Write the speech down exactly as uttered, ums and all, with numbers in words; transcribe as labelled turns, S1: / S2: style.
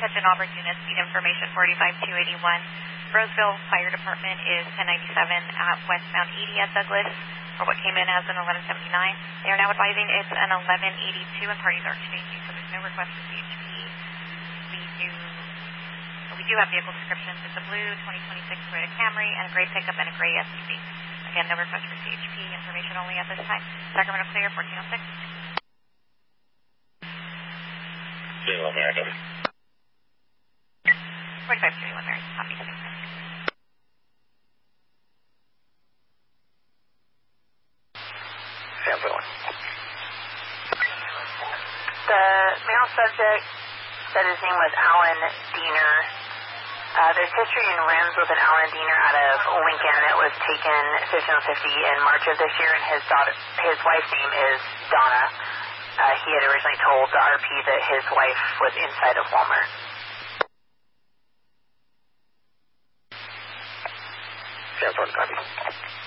S1: Attention all units, speed information forty-five two eighty-one. Roseville Fire Department is ten ninety-seven at westbound eighty at Douglas for what came in as an eleven seventy-nine. They are now advising it's an eleven eighty-two and parties are exchanging, so there's no request for C H P. We do, we do have vehicle descriptions. It's a blue twenty twenty-six Toyota Camry and a gray pickup and a gray S U V. Again, no request for C H P. Information only at this time. Sacramento Clear, fourteen oh six.
S2: Zero American.
S1: forty-five thirty-one Mary. Copy.
S2: San Luis.
S3: The male subject said his name was Alan Diener. Uh, there's history in rims with an Alan Diener out of Lincoln that was taken fifteen fifty in March of this year, and his daughter, his wife's name is Donna. Uh, he had originally told the R P that his wife was inside of Walmart.
S2: San Luis, copy.